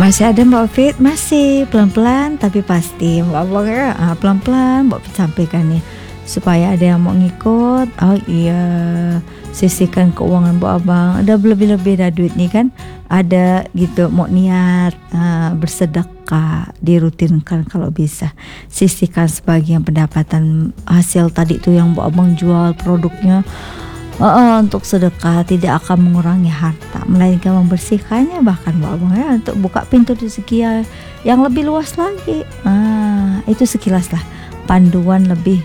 Masih ada Mbak Fit, masih pelan-pelan tapi pasti Mbak Abang ya, pelan-pelan Mbak Fit sampaikan nih supaya ada yang mau ngikut. Oh iya, sisihkan keuangan Mbak Abang. Ada lebih-lebih dah duit nih kan, ada gitu mau niat bersedekah, dirutinkan kalau bisa. Sisihkan sebagian pendapatan hasil tadi tuh yang Mbak Abang jual produknya. Untuk sedekah tidak akan mengurangi harta, melainkan membersihkannya, bahkan Mbak Abang ya, untuk buka pintu rezeki yang lebih luas lagi. Itu sekilas lah panduan lebih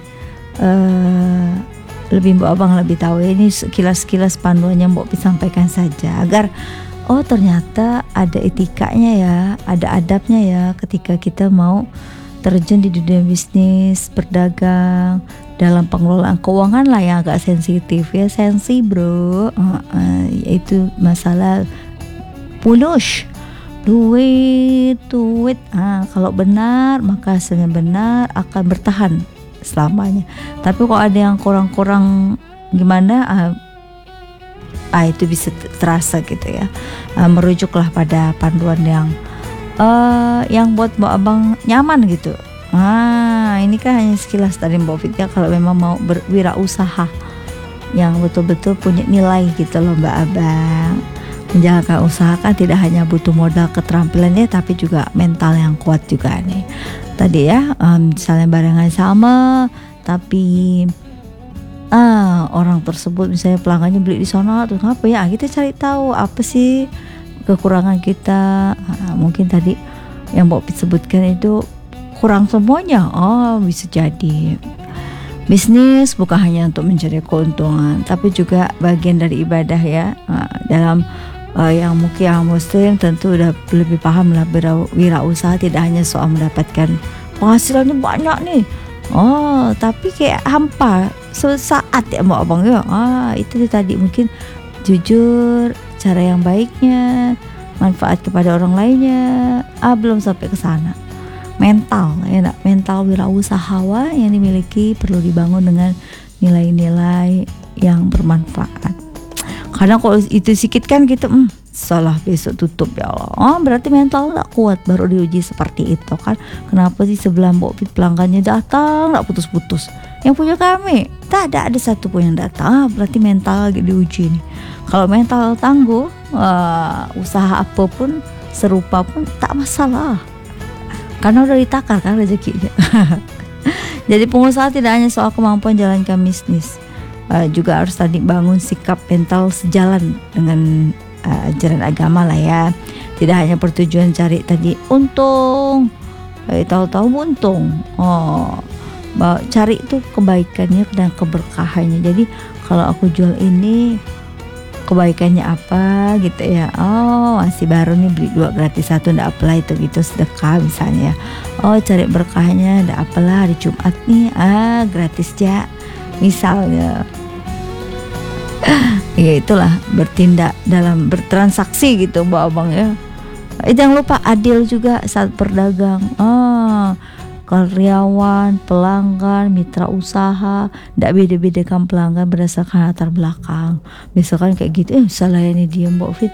Mbak Abang lebih tahu. Ini sekilas panduan yang Mbak sampaikan saja agar ternyata ada etikanya ya, ada adabnya ya ketika kita mau terjun di dunia bisnis, berdagang, dalam pengelolaan keuangan lah yang agak sensitif ya, sensi bro, yaitu masalah punush, duit. Kalau benar maka hasilnya benar akan bertahan selamanya. Tapi kalau ada yang kurang gimana, itu bisa terasa gitu ya. Merujuklah pada panduan yang buat Mbak Abang nyaman gitu. Ini kan hanya sekilas tadi Mbak Fit ya, kalau memang mau berwirausaha yang betul-betul punya nilai gitu loh Mbak Abang. Menjalankan usaha kan tidak hanya butuh modal keterampilannya, tapi juga mental yang kuat juga nih. Tadi ya, misalnya barengan sama, tapi orang tersebut misalnya pelanggannya beli di sana, terus apa ya? Kita cari tahu apa sih kekurangan kita. Mungkin tadi yang Mbak Fit sebutkan itu kurang semuanya. Bisa jadi bisnis bukan hanya untuk mencari keuntungan, tapi juga bagian dari ibadah ya. Dalam yang mungkin yang muslim tentu udah lebih paham lah, wirausaha tidak hanya soal mendapatkan penghasilannya banyak nih, tapi kayak hampa sesaat ya Mbak Abang ya. Itu tadi mungkin jujur, cara yang baiknya, manfaat kepada orang lainnya, belum sampai ke sana. Mental wirausahawan yang dimiliki perlu dibangun dengan nilai-nilai yang bermanfaat. Kadang kalau itu sedikit kan gitu, salah besok tutup ya Allah. Berarti mental gak kuat, baru diuji seperti itu kan. Kenapa sih sebelah Mbak Fit pelanggannya datang gak putus-putus, yang punya kami tak ada satu pun yang datang. Berarti mental lagi diuji nih. Kalau mental tangguh, usaha apapun serupa pun tak masalah, karena udah ditakar kan rezekinya. Jadi pengusaha tidak hanya soal kemampuan jalankan bisnis, juga harus tadi bangun sikap mental sejalan dengan ajaran agama lah ya. Tidak hanya bertujuan cari tadi untung, tahu-tahu buntung. Cari itu kebaikannya dan keberkahannya. Jadi kalau aku jual ini, kebaikannya apa gitu ya. Masih baru nih, beli 2 gratis 1, ndak apalah itu gitu, sedekah misalnya. Cari berkahnya, ndak apalah hari Jumat nih, gratis ya misalnya. Ya itulah bertindak dalam bertransaksi gitu Mbak Abang ya. Jangan lupa adil juga saat berdagang. Karyawan, pelanggan, mitra usaha, tidak beda-bedakan pelanggan berdasarkan latar belakang. Misalkan kayak gitu, salah ini dia Mbak Fit,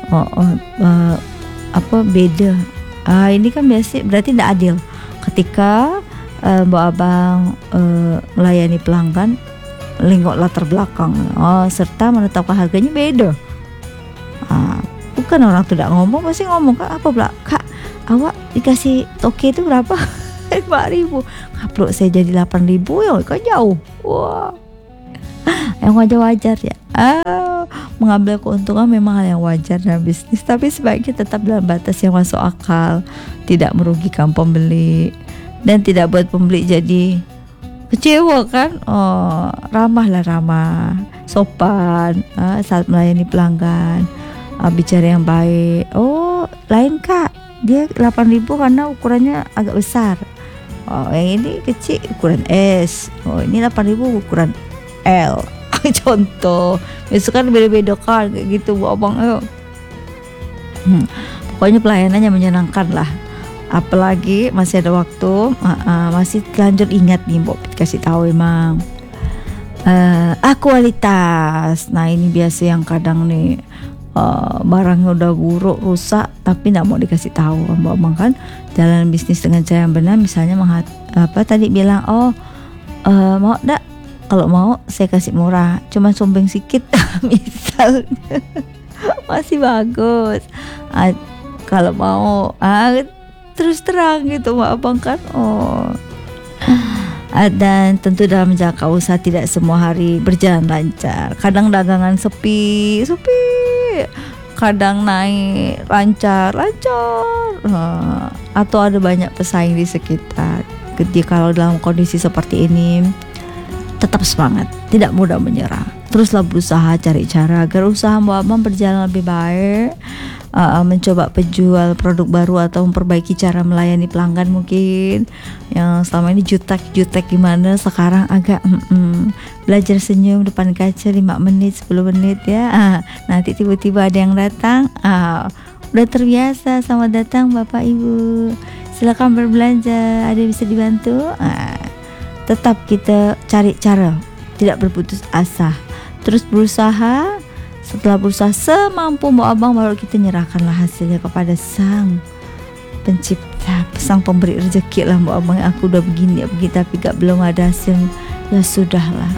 beda. Ini kan berarti tidak adil. Ketika Mbak Abang melayani pelanggan, lingkup latar belakang, serta menetapkan harganya beda. Bukan orang tidak ngomong, pasti ngomong Kak, awak dikasih toke itu berapa? 4.000, kaplok saya jadi 8.000 ya, kan jauh. Wah, yang wajar ya. Mengambil keuntungan memang hal yang wajar dalam bisnis, tapi sebaiknya tetap dalam batas yang masuk akal, tidak merugikan pembeli dan tidak buat pembeli jadi kecewa kan. Ramah, sopan saat melayani pelanggan, bicara yang baik. Lain Kak, dia 8.000 karena ukurannya agak besar. Yang ini kecil ukuran S. Ini 8.000 ukuran L. Contoh. Besok kan beda-beda kan kayak gitu Bu Abang. Pokoknya pelayanannya menyenangkan lah. Apalagi masih ada waktu, masih lanjut ingat nih Mbak kasih tahu emang. Kualitas. Nah ini biasa yang kadang nih barangnya udah buruk, rusak, tapi nggak mau dikasih tahu Mbak Abang kan. Jalan bisnis dengan cara yang benar, misalnya tadi bilang, mau dak, kalau mau saya kasih murah, cuma sombeng sedikit misalnya masih bagus. Kalau mau terus terang gitu Mbak Abang kan. Dan tentu dalam jangka usaha tidak semua hari berjalan lancar. Kadang dagangan sepi, kadang naik lancar. Atau ada banyak pesaing di sekitar. Jadi kalau dalam kondisi seperti ini, tetap semangat, tidak mudah menyerah. Teruslah berusaha cari cara agar usaha Mbak Abang berjalan lebih baik. Mencoba penjual produk baru atau memperbaiki cara melayani pelanggan mungkin yang selama ini jutek gimana, sekarang agak belajar senyum depan kaca 5 menit 10 menit ya. Nanti tiba-tiba ada yang datang, udah terbiasa, selamat datang Bapak Ibu, silakan berbelanja, ada yang bisa dibantu. Tetap kita cari cara, tidak berputus asa, terus berusaha. Setelah berusaha semampu Mbak Abang, baru kita nyerahkanlah hasilnya kepada Sang Pencipta, Sang Pemberi rezeki lah Mbak Abang. Aku udah begini tapi belum ada hasil, ya sudahlah.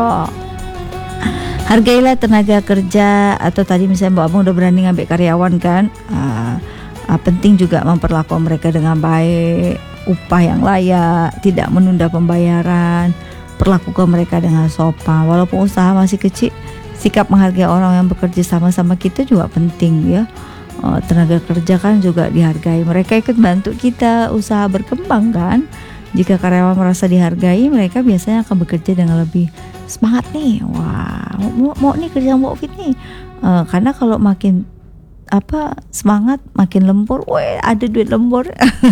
Hargailah tenaga kerja, atau tadi misalnya Mbak Abang udah berani ngambil karyawan kan. Penting juga memperlakukan mereka dengan baik, upah yang layak, tidak menunda pembayaran, perlakukan mereka dengan sopan. Walaupun usaha masih kecil, sikap menghargai orang yang bekerja sama-sama kita juga penting ya. Tenaga kerja kan juga dihargai, mereka ikut bantu kita usaha berkembang kan. Jika karyawan merasa dihargai, mereka biasanya akan bekerja dengan lebih semangat nih. Wah, mau nih kerja Mbak Fit nih. Karena kalau makin semangat, makin lembur, ada duit lembur.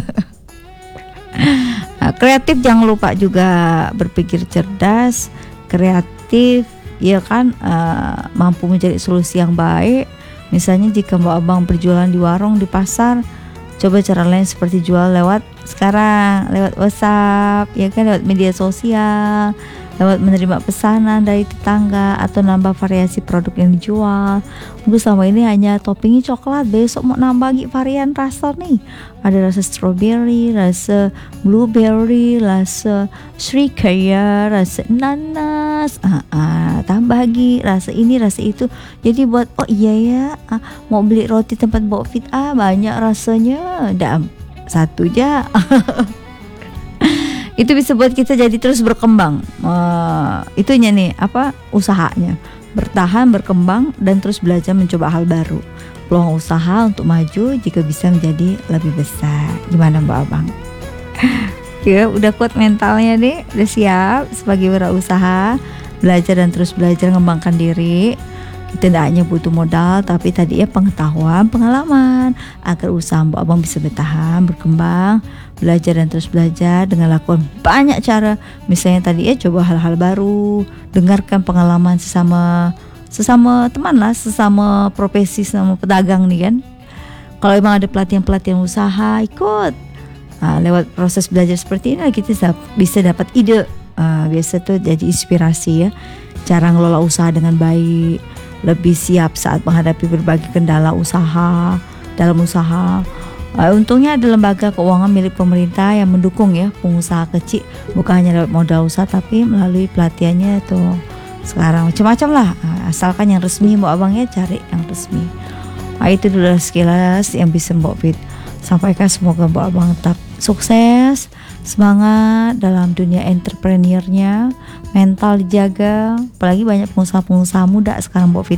Kreatif, jangan lupa juga berpikir cerdas, kreatif ya kan, mampu mencari solusi yang baik. Misalnya jika Mbak Abang berjualan di warung, di pasar, coba cara lain seperti jual lewat WhatsApp ya kan, lewat media sosial, lewat menerima pesanan dari tetangga, atau nambah variasi produk yang dijual. Mungkin selama ini hanya toppingnya coklat, besok mau nambah lagi varian rasa nih, ada rasa strawberry, rasa blueberry, rasa srikaya, rasa nanas, tambah lagi rasa ini rasa itu. Jadi buat mau beli roti tempat Mbak Fit, banyak rasanya, satu aja. Itu bisa buat kita jadi terus berkembang. Itunya nih, usahanya bertahan, berkembang, dan terus belajar mencoba hal baru. Peluang usaha untuk maju jika bisa menjadi lebih besar. Gimana Mbak Abang? Ya udah kuat mentalnya nih, udah siap sebagai wirausaha, belajar dan terus belajar mengembangkan diri. Kita tidak hanya butuh modal, tapi tadi ya pengetahuan, pengalaman, agar usaha Mbak Abang bisa bertahan, berkembang, belajar dan terus belajar dengan lakukan banyak cara. Misalnya tadi ya coba hal-hal baru, dengarkan pengalaman sesama teman lah, sesama profesi, sesama pedagang nih kan. Kalau memang ada pelatihan usaha, ikut. Lewat proses belajar seperti ini kita bisa dapat ide. Biasa tuh jadi inspirasi ya, cara ngelola usaha dengan baik, lebih siap saat menghadapi berbagai kendala dalam usaha. Untungnya ada lembaga keuangan milik pemerintah yang mendukung ya pengusaha kecil, bukan hanya lewat modal usaha tapi melalui pelatihannya tuh. Sekarang macam-macam lah, asalkan yang resmi Mbak Abang ya, cari yang resmi. Itu dulu sekilas yang bisa Mbak Fit sampaikan. Semoga Mbak Abang tetap sukses, semangat dalam dunia entrepreneurnya, mental dijaga. Apalagi banyak pengusaha-pengusaha muda sekarang Mbak Fit